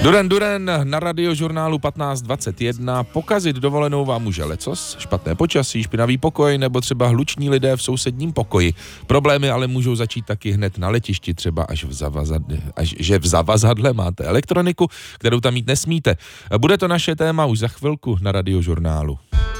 Duran Duran na Radiožurnálu 1521. Pokazit dovolenou vám může lecos, špatné počasí, špinavý pokoj nebo třeba hluční lidé v sousedním pokoji. Problémy ale můžou začít taky hned na letišti, třeba až v zavazadle máte elektroniku, kterou tam mít nesmíte. Bude to naše téma už za chvilku na Radiožurnálu.